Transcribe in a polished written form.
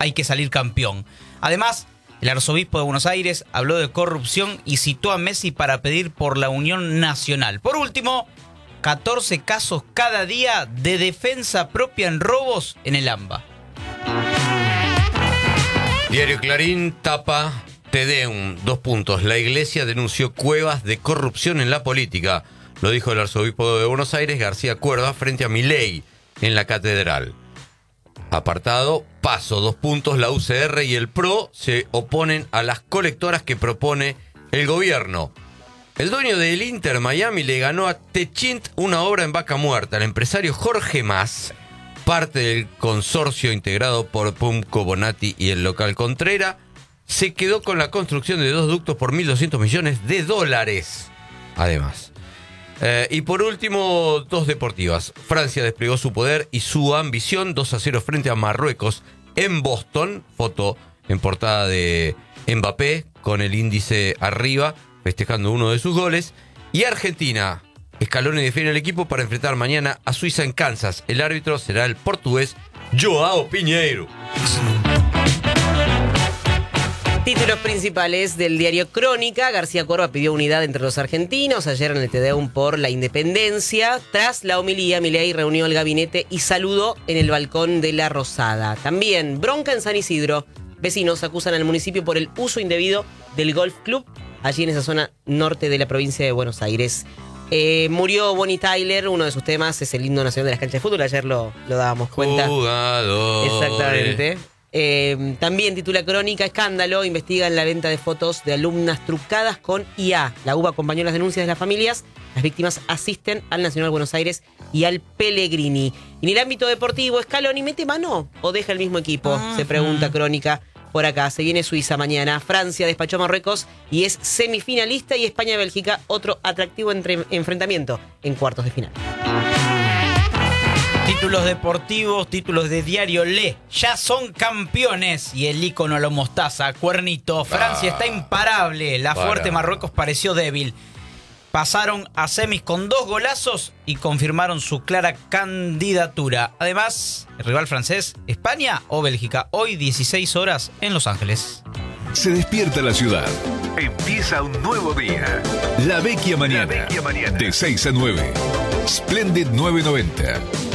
hay que salir campeón. Además, el arzobispo de Buenos Aires habló de corrupción y citó a Messi para pedir por la unión nacional. Por último, 14 casos cada día de defensa propia en robos en el AMBA. Diario Clarín tapa Te Deum, 2 puntos. La iglesia denunció cuevas de corrupción en la política. Lo dijo el arzobispo de Buenos Aires, García Cuerva, frente a Milei en la catedral. Apartado, paso, 2 puntos. La UCR y el PRO se oponen a las colectoras que propone el gobierno. El dueño del Inter Miami le ganó a Techint una obra en Vaca Muerta. El empresario Jorge Mas, parte del consorcio integrado por Pumco Bonatti y el local Contrera, se quedó con la construcción de 2 ductos por $1.200 millones. Además. Y por último, 2 deportivas. Francia desplegó su poder y su ambición, 2-0 frente a Marruecos en Boston. Foto en portada de Mbappé con el índice arriba, festejando uno de sus goles. Y Argentina, Scaloni define el equipo para enfrentar mañana a Suiza en Kansas. El árbitro será el portugués Joao Pinheiro. Títulos principales del diario Crónica. García Cuerva pidió unidad entre los argentinos ayer en el Te Deum por la independencia. Tras la homilía, Milei reunió el gabinete y saludó en el balcón de la Rosada. También bronca en San Isidro. Vecinos acusan al municipio por el uso indebido del golf club allí en esa zona norte de la provincia de Buenos Aires. Murió Bonnie Tyler. Uno de sus temas es el himno nacional de las canchas de fútbol. Ayer lo dábamos cuenta. Jugadores. Exactamente. También titula Crónica, escándalo, investigan la venta de fotos de alumnas trucadas con IA. La UBA acompañó las denuncias de las familias. Las víctimas asisten al Nacional Buenos Aires y al Pellegrini. Y en el ámbito deportivo, ¿Scaloni mete mano o deja el mismo equipo? Se pregunta Crónica por acá. Se viene Suiza mañana. Francia despachó a Marruecos y es semifinalista. Y España-Bélgica, otro atractivo enfrentamiento en cuartos de final. Títulos deportivos, títulos de diario Le. Ya son campeones. Y el ícono lo mostaza, Cuernito. Francia está imparable. La fuerte Marruecos pareció débil. Pasaron a semis con 2 golazos y confirmaron su clara candidatura. Además, el rival francés, España o Bélgica. Hoy 16 horas en Los Ángeles. Se despierta la ciudad. Empieza un nuevo día. La Vecchia Mañana. De 6 a 9. Splendid 990.